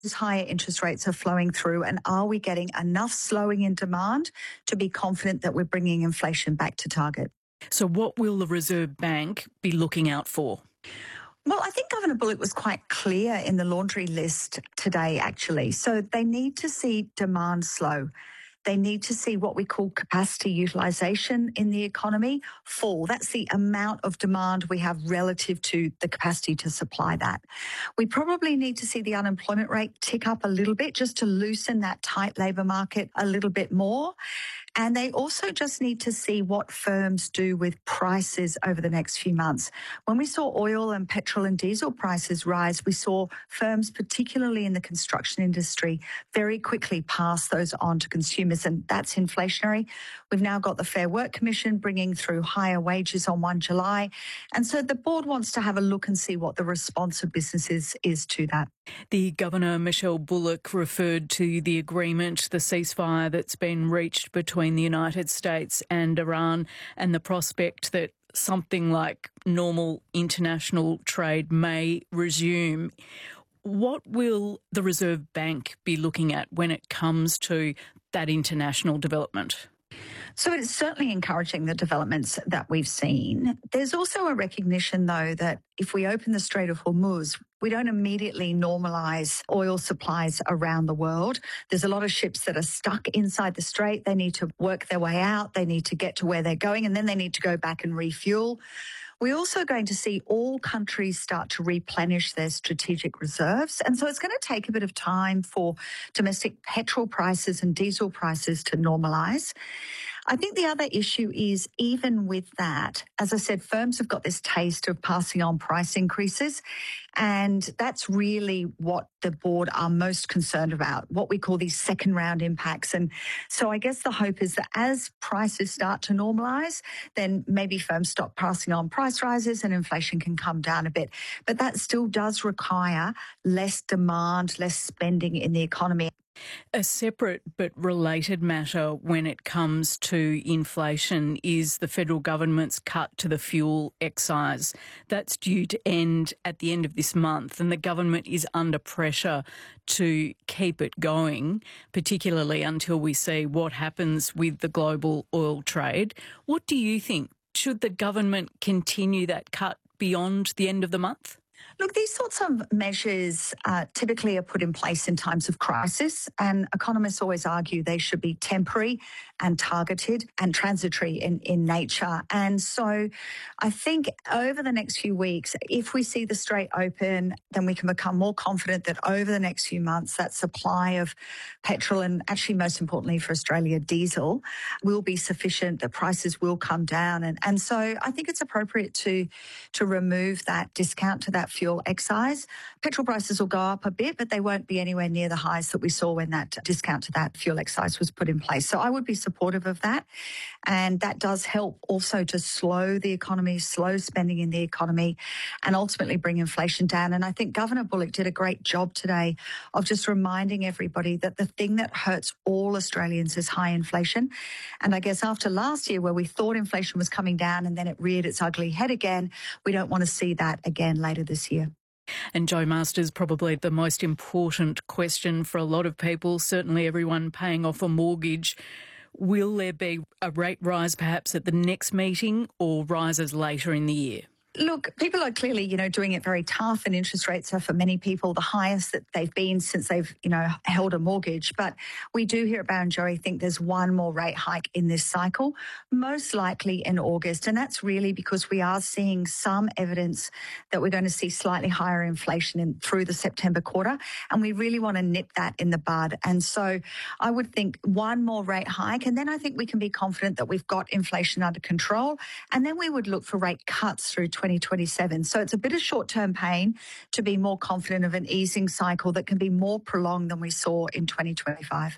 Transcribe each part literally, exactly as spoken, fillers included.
higher interest rates are flowing through, and are we getting enough slowing in demand to be confident that we're bringing inflation back to target? So what will the Reserve Bank be looking out for? Well, I think Governor Bullock was quite clear in the laundry list today, actually. So they need to see demand slow. They need to see what we call capacity utilisation in the economy fall. That's the amount of demand we have relative to the capacity to supply that. We probably need to see the unemployment rate tick up a little bit just to loosen that tight labour market a little bit more. And they also just need to see what firms do with prices over the next few months. When we saw oil and petrol and diesel prices rise, we saw firms, particularly in the construction industry, very quickly pass those on to consumers, and that's inflationary. We've now got the Fair Work Commission bringing through higher wages on the first of July. And so the board wants to have a look and see what the response of businesses is to that. The Governor, Michelle Bullock, referred to the agreement, the ceasefire that's been reached between the United States and Iran, and the prospect that something like normal international trade may resume. What will the Reserve Bank be looking at when it comes to that international development? So it's certainly encouraging the developments that we've seen. There's also a recognition, though, that if we open the Strait of Hormuz, we don't immediately normalise oil supplies around the world. There's a lot of ships that are stuck inside the strait. They need to work their way out. They need to get to where they're going, and then they need to go back and refuel. We're also going to see all countries start to replenish their strategic reserves. And so it's going to take a bit of time for domestic petrol prices and diesel prices to normalise. I think the other issue is, even with that, as I said, firms have got this taste of passing on price increases, and that's really what the board are most concerned about, what we call these second round impacts. And so I guess the hope is that as prices start to normalise, then maybe firms stop passing on price rises and inflation can come down a bit. But that still does require less demand, less spending in the economy. A separate but related matter when it comes to inflation is the federal government's cut to the fuel excise. That's due to end at the end of this month, and the government is under pressure to keep it going, particularly until we see what happens with the global oil trade. What do you think? Should the government continue that cut beyond the end of the month? Look, these sorts of measures uh, typically are put in place in times of crisis, and economists always argue they should be temporary and targeted and transitory in, in nature. And so I think over the next few weeks, if we see the strait open, then we can become more confident that over the next few months, that supply of petrol, and actually most importantly for Australia, diesel, will be sufficient, the prices will come down. And, and so I think it's appropriate to, to remove that discount to that fuel excise. Petrol prices will go up a bit, but they won't be anywhere near the highs that we saw when that discount to that fuel excise was put in place. So I would be supportive of that. And that does help also to slow the economy, slow spending in the economy, and ultimately bring inflation down. And I think Governor Bullock did a great job today of just reminding everybody that the thing that hurts all Australians is high inflation. And I guess after last year, where we thought inflation was coming down and then it reared its ugly head again, we don't want to see that again later this year. And Jo Masters, probably the most important question for a lot of people, certainly everyone paying off a mortgage. Will there be a rate rise perhaps at the next meeting, or rises later in the year? Look, people are clearly, you know, doing it very tough, and interest rates are for many people the highest that they've been since they've, you know, held a mortgage. But we do here at Barrenjoey think there's one more rate hike in this cycle, most likely in August. And that's really because we are seeing some evidence that we're going to see slightly higher inflation in, through the September quarter. And we really want to nip that in the bud. And so I would think one more rate hike, and then I think we can be confident that we've got inflation under control. And then we would look for rate cuts through twenty twenty-seven. So it's a bit of short-term pain to be more confident of an easing cycle that can be more prolonged than we saw in twenty twenty-five.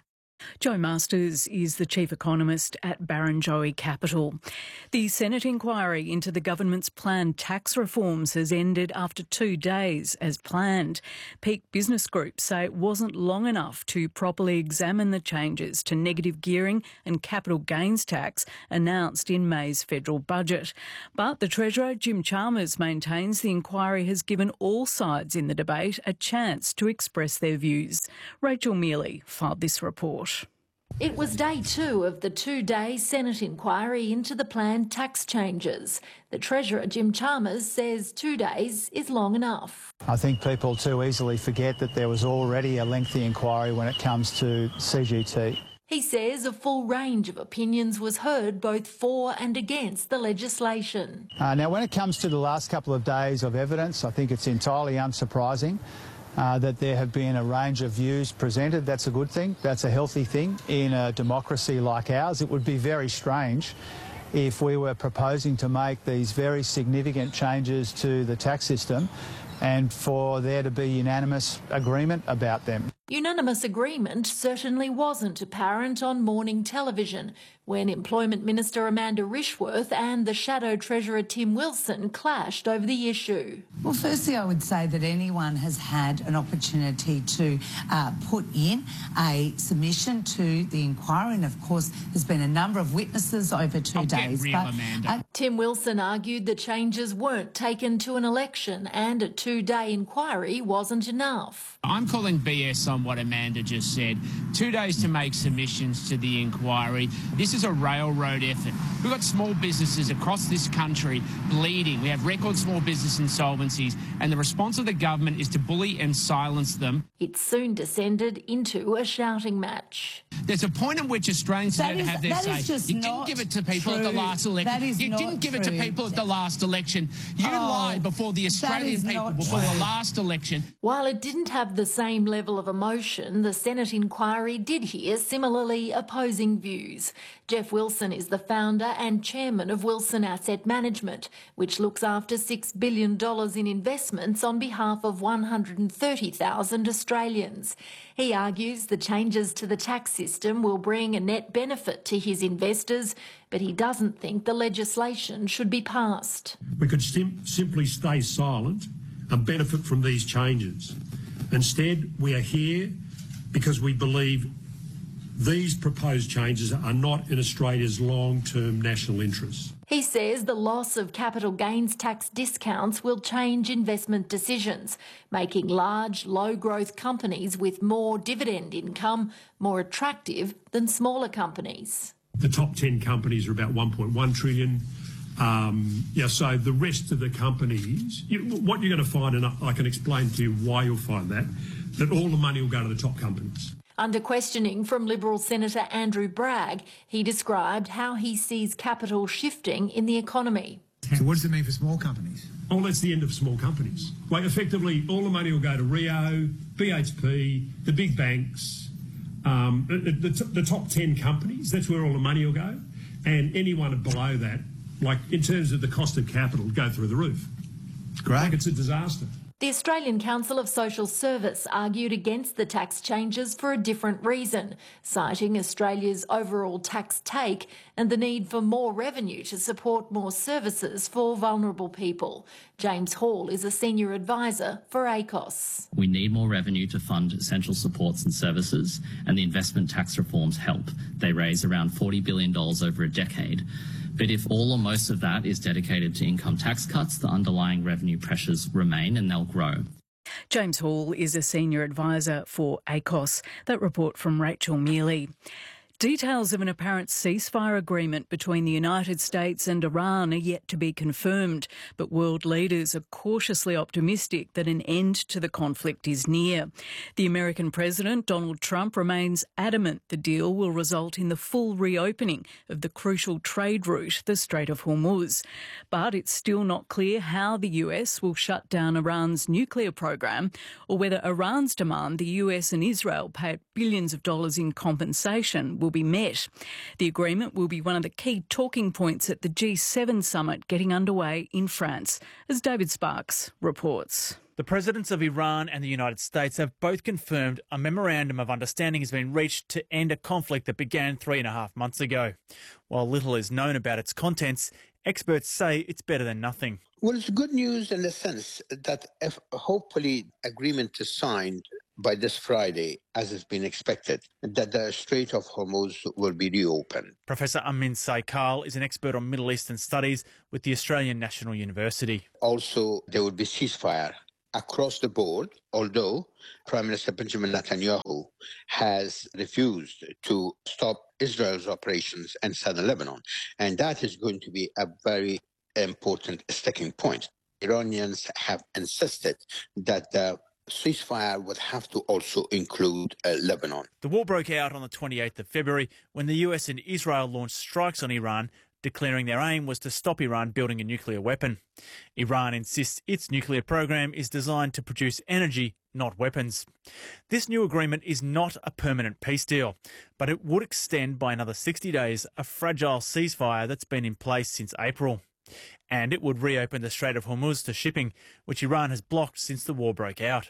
Jo Masters is the chief economist at Barrenjoey Capital. The Senate inquiry into the government's planned tax reforms has ended after two days as planned. Peak business groups say it wasn't long enough to properly examine the changes to negative gearing and capital gains tax announced in May's federal budget. But the Treasurer, Jim Chalmers, maintains the inquiry has given all sides in the debate a chance to express their views. Rachel Mealy filed this report. It was day two of the two-day Senate inquiry into the planned tax changes. The Treasurer, Jim Chalmers, says two days is long enough. I think people too easily forget that there was already a lengthy inquiry when it comes to C G T. He says a full range of opinions was heard both for and against the legislation. Uh, now, when it comes to the last couple of days of evidence, I think it's entirely unsurprising Uh, that there have been a range of views presented. That's a good thing. That's a healthy thing. In a democracy like ours, it would be very strange if we were proposing to make these very significant changes to the tax system and for there to be unanimous agreement about them. Unanimous agreement certainly wasn't apparent on morning television when Employment Minister Amanda Rishworth and the Shadow Treasurer Tim Wilson clashed over the issue. Well, firstly, I would say that anyone has had an opportunity to uh, put in a submission to the inquiry, and of course there's been a number of witnesses over two I'll days. Get real, but, Amanda. uh, Tim Wilson argued the changes weren't taken to an election and a two-day inquiry wasn't enough. I'm calling B S on what Amanda just said. Two days to make submissions to the inquiry. This is a railroad effort. We've got small businesses across this country bleeding. We have record small business insolvencies, and the response of the government is to bully and silence them. It soon descended into a shouting match. There's a point at which Australians That need is- to have their that say. is just You didn't not give it to people at true. the last election. That is you not didn't give it to true. people at the last election. You Oh, lied before the that Australian is people not before true. the last election. While it didn't have the same level of emotion, the Senate inquiry did hear similarly opposing views. Jeff Wilson is the founder and chairman of Wilson Asset Management, which looks after six billion dollars in investments on behalf of one hundred thirty thousand Australians. He argues the changes to the tax system will bring a net benefit to his investors, but he doesn't think the legislation should be passed. We could sim- simply stay silent and benefit from these changes. Instead, we are here because we believe these proposed changes are not in Australia's long-term national interests. He says the loss of capital gains tax discounts will change investment decisions, making large, low-growth companies with more dividend income more attractive than smaller companies. The top ten companies are about one point one trillion. Um, yeah, so the rest of the companies, you, what you're going to find, and I can explain to you why you'll find that, that all the money will go to the top companies. Under questioning from Liberal Senator Andrew Bragg, he described how he sees capital shifting in the economy. So what does it mean for small companies? Oh, that's the end of small companies. Like, effectively, all the money will go to Rio, B H P, the big banks, um, the, the, the top ten companies. That's where all the money will go. And anyone below that, like in terms of the cost of capital, go through the roof. It's great. Like, it's a disaster. The Australian Council of Social Service argued against the tax changes for a different reason, citing Australia's overall tax take and the need for more revenue to support more services for vulnerable people. James Hall is a senior advisor for A C O S. We need more revenue to fund essential supports and services, and the investment tax reforms help. They raise around forty billion dollars over a decade. But if all or most of that is dedicated to income tax cuts, the underlying revenue pressures remain and they'll grow. James Hall is a senior advisor for A C O S. That report from Rachel Mealy. Details of an apparent ceasefire agreement between the United States and Iran are yet to be confirmed, but world leaders are cautiously optimistic that an end to the conflict is near. The American President, Donald Trump, remains adamant the deal will result in the full reopening of the crucial trade route, the Strait of Hormuz. But it's still not clear how the U S will shut down Iran's nuclear program or whether Iran's demand the U S and Israel pay billions of dollars in compensation will be met. The agreement will be one of the key talking points at the G seven summit getting underway in France, as David Sparks reports. The presidents of Iran and the United States have both confirmed a memorandum of understanding has been reached to end a conflict that began three and a half months ago. While little is known about its contents, experts say it's better than nothing. Well, it's good news in the sense that if hopefully agreement is signed by this Friday, as has been expected, that the Strait of Hormuz will be reopened. Professor Amin Saikal is an expert on Middle Eastern studies with the Australian National University. Also, there will be ceasefire across the board, although Prime Minister Benjamin Netanyahu has refused to stop Israel's operations in southern Lebanon. And that is going to be a very important sticking point. Iranians have insisted that the ceasefire would have to also include uh, Lebanon. The war broke out on the twenty-eighth of February when the U S and Israel launched strikes on Iran, declaring their aim was to stop Iran building a nuclear weapon. Iran insists its nuclear program is designed to produce energy, not weapons. This new agreement is not a permanent peace deal, but it would extend by another sixty days a fragile ceasefire that's been in place since April. And it would reopen the Strait of Hormuz to shipping, which Iran has blocked since the war broke out.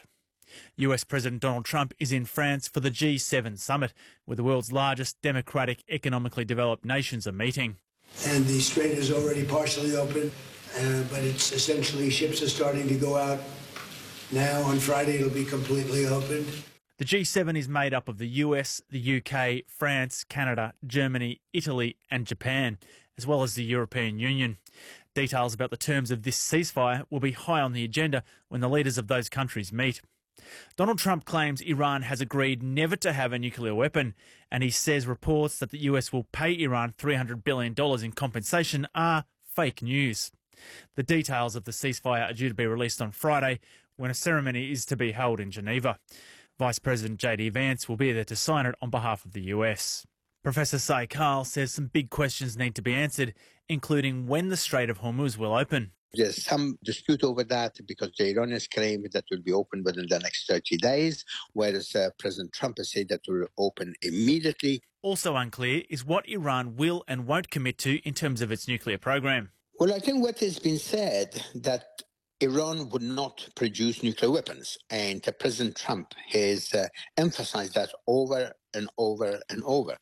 U S President Donald Trump is in France for the G seven summit, where the world's largest democratic, economically developed nations are meeting. And the strait is already partially open, uh, but it's essentially ships are starting to go out now. On Friday, it'll be completely opened. The G seven is made up of the U S, the U K, France, Canada, Germany, Italy and Japan, as well as the European Union. Details about the terms of this ceasefire will be high on the agenda when the leaders of those countries meet. Donald Trump claims Iran has agreed never to have a nuclear weapon, and he says reports that the U S will pay Iran three hundred billion dollars in compensation are fake news. The details of the ceasefire are due to be released on Friday, when a ceremony is to be held in Geneva. Vice President J D Vance will be there to sign it on behalf of the U S. Professor Saikal says some big questions need to be answered, including when the Strait of Hormuz will open. There's some dispute over that because the Iranians claim that it will be open within the next thirty days, whereas uh, President Trump has said that it will open immediately. Also unclear is what Iran will and won't commit to in terms of its nuclear program. Well, I think what has been said that Iran would not produce nuclear weapons, and uh, President Trump has uh, emphasized that over and over and over.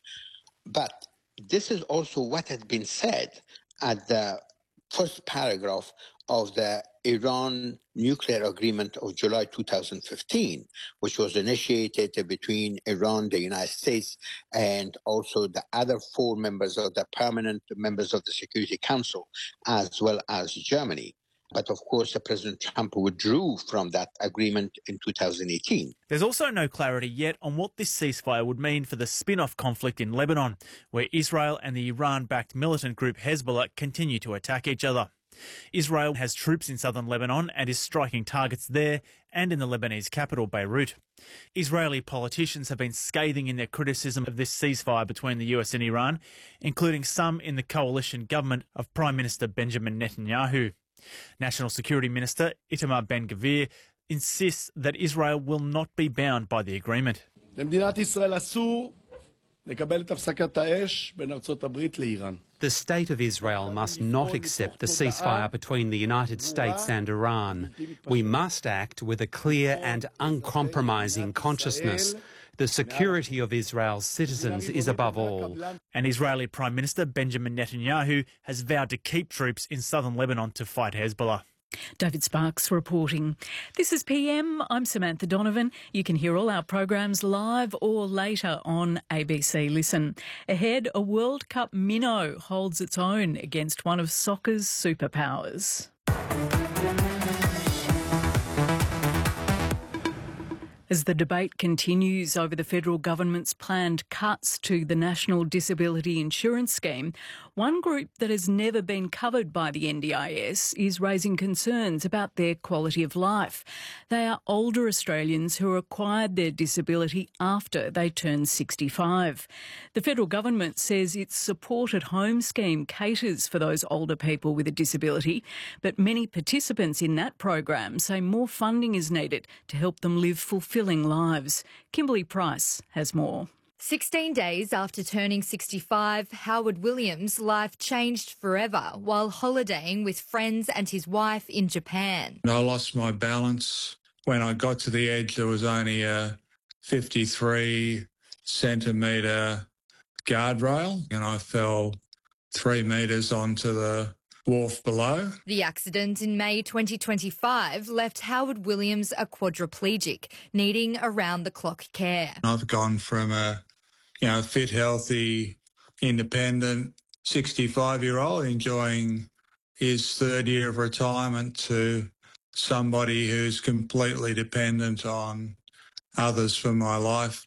But this is also what had been said at the first paragraph of the Iran nuclear agreement of July two thousand fifteen, which was initiated between Iran, the United States, and also the other four members of the permanent members of the Security Council, as well as Germany. But of course, President Trump withdrew from that agreement in two thousand eighteen. There's also no clarity yet on what this ceasefire would mean for the spin-off conflict in Lebanon, where Israel and the Iran-backed militant group Hezbollah continue to attack each other. Israel has troops in southern Lebanon and is striking targets there and in the Lebanese capital, Beirut. Israeli politicians have been scathing in their criticism of this ceasefire between the U S and Iran, including some in the coalition government of Prime Minister Benjamin Netanyahu. National Security Minister Itamar Ben-Gvir insists that Israel will not be bound by the agreement. The state of Israel must not accept the ceasefire between the United States and Iran. We must act with a clear and uncompromising consciousness. The security of Israel's citizens is above all. And Israeli Prime Minister Benjamin Netanyahu has vowed to keep troops in southern Lebanon to fight Hezbollah. David Sparks reporting. This is P M. I'm Samantha Donovan. You can hear all our programs live or later on A B C Listen. Ahead, a World Cup minnow holds its own against one of soccer's superpowers. As the debate continues over the federal government's planned cuts to the National Disability Insurance Scheme, one group that has never been covered by the N D I S is raising concerns about their quality of life. They are older Australians who acquired their disability after they turned sixty-five. The federal government says its Support at Home scheme caters for those older people with a disability, but many participants in that program say more funding is needed to help them live fulfilling lives. Kimberly Price has more. sixteen days after turning sixty-five, Howard Williams' life changed forever while holidaying with friends and his wife in Japan. I lost my balance. When I got to the edge, there was only a fifty-three centimetre guardrail and I fell three metres onto the wharf below. The accident in May twenty twenty-five left Howard Williams a quadriplegic, needing around-the-clock care. I've gone from a, you know, fit, healthy, independent sixty-five-year-old enjoying his third year of retirement to somebody who's completely dependent on others for my life.